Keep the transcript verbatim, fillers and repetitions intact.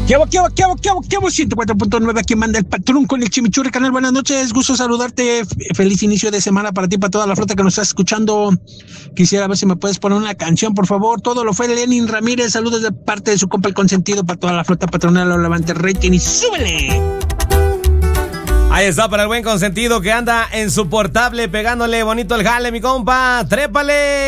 ¿Qué hago, qué hago, qué hago, qué hago, qué hago? ciento cuatro punto nueve, aquí manda el patrón con el chimichurri, canal. Buenas noches, gusto saludarte. Feliz inicio de semana para ti, para toda la flota que nos está escuchando. Quisiera ver si me puedes poner una canción, por favor. Todo lo fue Lenin Ramírez. Saludos de parte de su compa el consentido para toda la flota patronal. Lo levante rating y súbele. Ahí está para el buen consentido que anda en su portable pegándole bonito el jale, mi compa. Trépale.